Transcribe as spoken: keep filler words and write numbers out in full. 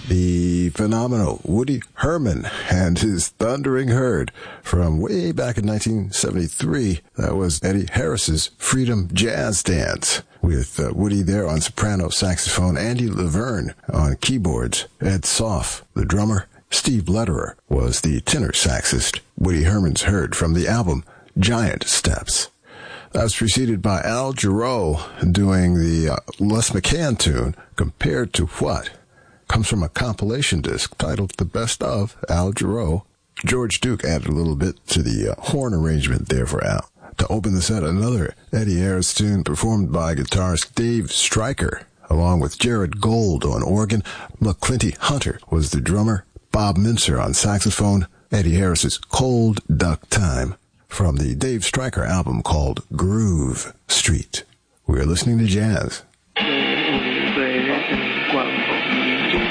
the phenomenal Woody Herman and his Thundering Herd from way back in nineteen seventy-three. That was Eddie Harris's Freedom Jazz Dance, with uh, Woody there on soprano saxophone, Andy Laverne on keyboards, Ed Soff, the drummer. Steve Lederer was the tenor saxist. Woody Herman's Herd from the album Giant Steps. That was preceded by Al Jarreau doing the uh, Les McCann tune, Compared to What? Comes from a compilation disc titled The Best of Al Jarreau. George Duke added a little bit to the uh, horn arrangement there for Al. To open the set, another Eddie Harris tune performed by guitarist Dave Stryker, along with Jared Gold on organ. McClinty Hunter was the drummer. Bob Mincer on saxophone. Eddie Harris's Cold Duck Time from the Dave Stryker album called Groove Street. We're listening to jazz.